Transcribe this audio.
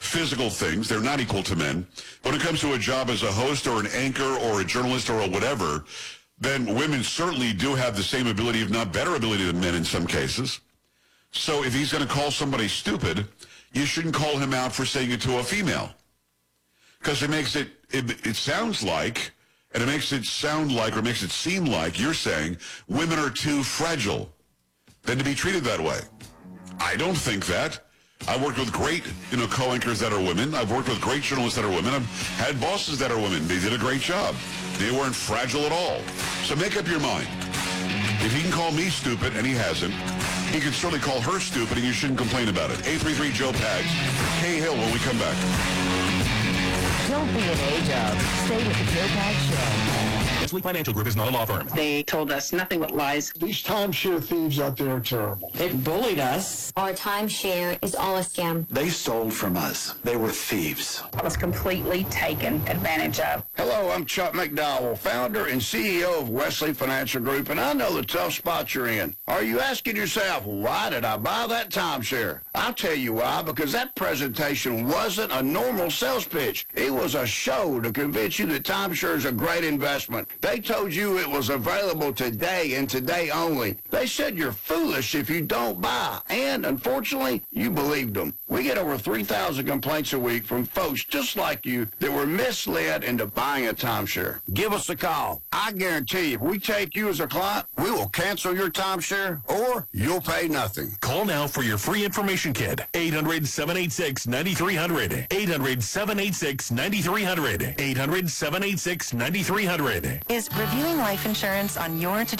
physical things. They're not equal to men. When it comes to a job as a host or an anchor or a journalist or a whatever, then women certainly do have the same ability, if not better ability than men in some cases. So if he's going to call somebody stupid, you shouldn't call him out for saying it to a female. Because it makes it sounds like, and it makes it sound like, or makes it seem like you're saying women are too fragile than to be treated that way. I don't think that. I've worked with great, co-anchors that are women. I've worked with great journalists that are women. I've had bosses that are women. They did a great job. They weren't fragile at all. So make up your mind. If he can call me stupid, and he hasn't, he can certainly call her stupid, and you shouldn't complain about it. 833-JOE-PAGS. Kay Hill when we come back. Don't be an A-dub. Stay with the Joe Pags Show. Wesley Financial Group is not a law firm. They told us nothing but lies. These timeshare thieves out there are terrible. They bullied us. Our timeshare is all a scam. They stole from us. They were thieves. I was completely taken advantage of. Hello, I'm Chuck McDowell, founder and CEO of Wesley Financial Group, and I know the tough spot you're in. Are you asking yourself, why did I buy that timeshare? I'll tell you why, because that presentation wasn't a normal sales pitch. It was a show to convince you that timeshare is a great investment. They told you it was available today and today only. They said you're foolish if you don't buy, and unfortunately, you believed them. We get over 3,000 complaints a week from folks just like you that were misled into buying a timeshare. Give us a call. I guarantee you, if we take you as a client, we will cancel your timeshare or you'll pay nothing. Call now for your free information kit. 800-786-9300. 800-786-9300. 800-786-9300. Is reviewing life insurance on your to-do